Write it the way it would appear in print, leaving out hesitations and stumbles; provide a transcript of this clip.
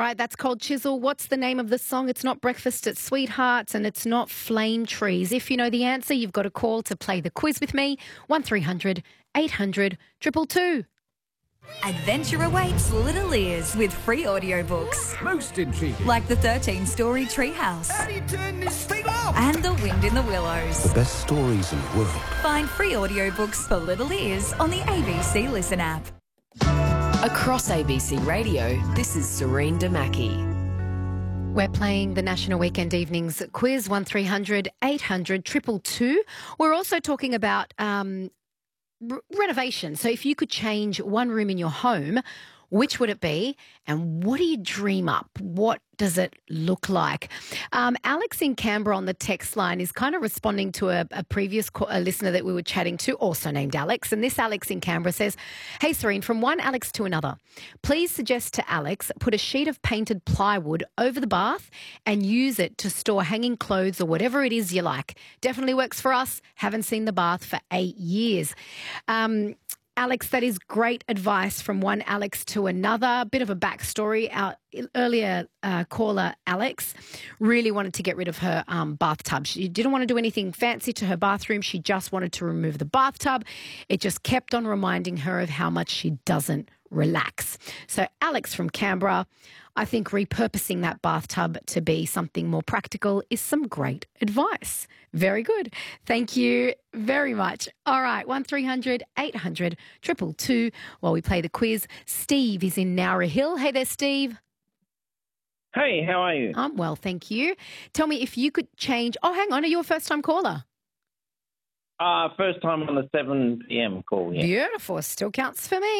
right, that's Cold Chisel. What's the name of the song? It's not Breakfast at Sweethearts and it's not Flame Trees. If you know the answer, you've got a call to play the quiz with me. 1300 800 222. Adventure awaits Little Ears with free audiobooks. Most intriguing. Like the 13-story Treehouse. How do you turn this thing off? And The Wind in the Willows. The best stories in the world. Find free audiobooks for Little Ears on the ABC Listen app. Across ABC Radio, this is Serene Damaki. We're playing the National Weekend Evenings quiz, 1300 800 222. We're also talking about renovation. So if you could change one room in your home, which would it be? And what do you dream up? What does it look like? Alex in Canberra on the text line is kind of responding to a previous listener that we were chatting to, also named Alex. And this Alex in Canberra says, "Hey, Serene, from one Alex to another, please suggest to Alex put a sheet of painted plywood over the bath and use it to store hanging clothes or whatever it is you like. Definitely works for us. Haven't seen the bath for 8 years." Alex, that is great advice from one Alex to another. Bit of a backstory. Our earlier caller, Alex, really wanted to get rid of her bathtub. She didn't want to do anything fancy to her bathroom. She just wanted to remove the bathtub. It just kept on reminding her of how much she doesn't relax. So Alex from Canberra, I think repurposing that bathtub to be something more practical is some great advice. Very good. Thank you very much. All right, 1300 800 222 while we play the quiz. Steve is in Nowra Hill. Hey there, Steve. Hey, how are you? I'm well, thank you. Tell me if you could change... Oh, hang on, are you a first-time caller? First time on the 7 p.m. call, yeah. Beautiful. Still counts for me.